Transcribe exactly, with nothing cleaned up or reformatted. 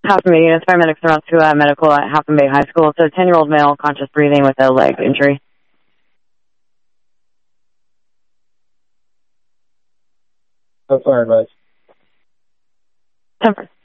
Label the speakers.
Speaker 1: Half Bay units, paramedics are to uh, medical at Half Bay High School. So a ten-year-old male, conscious breathing with a leg injury.
Speaker 2: So far, advice.
Speaker 1: ten